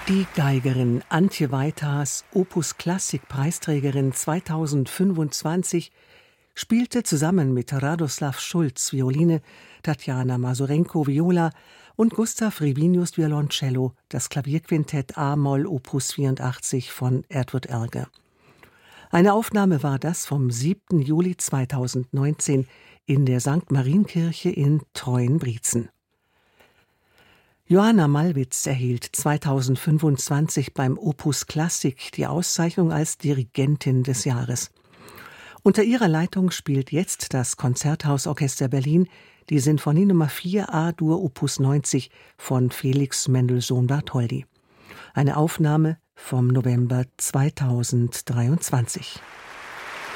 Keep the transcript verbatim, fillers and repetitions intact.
Die Geigerin Antje Weithaas, Opus-Klassik-Preisträgerin zweitausendfünfundzwanzig, spielte zusammen mit Radoslav Schulz Violine, Tatjana Masurenko Viola und Gustav Rivinius Violoncello das Klavierquintett A-Moll Opus vierundachtzig von Edward Elgar. Eine Aufnahme war das vom siebten Juli zweitausendneunzehn in der Sankt Marienkirche in Treuenbrietzen. Johanna Malwitz erhielt zweitausendfünfundzwanzig beim Opus Klassik die Auszeichnung als Dirigentin des Jahres. Unter ihrer Leitung spielt jetzt das Konzerthausorchester Berlin die Sinfonie Nummer vier A-Dur Opus neunzig von Felix Mendelssohn Bartholdy. Eine Aufnahme vom November zweitausenddreiundzwanzig.